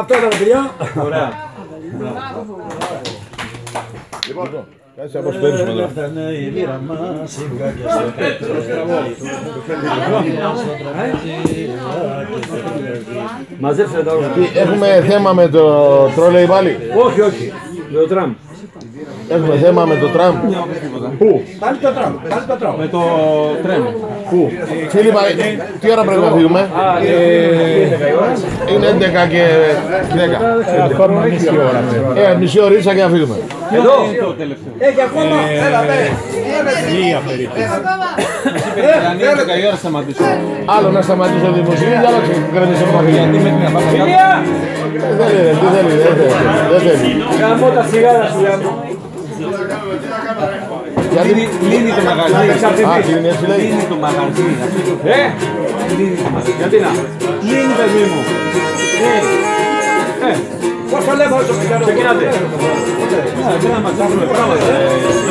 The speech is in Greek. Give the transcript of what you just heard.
Αυτό ήταν παιδιά. Ωραία. Λοιπόν, κάτσε να αποσπέρουμε τώρα. Μαζέψτε τα όλα. Έχουμε θέμα με το τρόλεϊ πάλι. Όχι, όχι. Με το τραμ. Έχουμε θέμα με το τραμ. Πού? Πάλι το τραμ. Πάλι το τραμ. Με το τρέμ. Πού? Φίλιππα, τι ώρα πρέπει να φύγουμε? Είναι 11 και 10. Ακόμα μισή ώρα. Μισή ωρίτσα και να φύγουμε. Εδώ. Το τελευταίο. Έχει ακόμα. Μία περίπου. Αν είναι 10 η ώρα σταματήσω. Άλλο να σταματήσω τη μουσική, άλλο να κρατήσω το μαχαίρι. Γιατί μέχρι να πάμε κάτω. Δεν θέλει, δεν θέλει. Γαμώ τα σιγάρα σου γαμώ. Γιατί Λύνει το μαγαζί. κλείνει έτσι λέει. Λύνει το μαγαζί. Γιατί να. Λύνει παιδί μου. Πώς θα λέμε όσο ξεκινάτε. Δεν θα μας κάνουμε πράγματα.